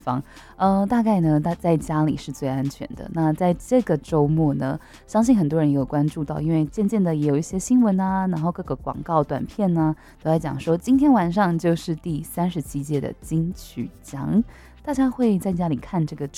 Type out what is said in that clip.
大概呢，在家里是最安全的。那在这个周末呢，相信很多人也有关注到，因为渐渐的也有一些新闻啊，然后各个广告短片呢，都在讲说，今天晚上就是第37届的金曲奖。大家会在家里看这个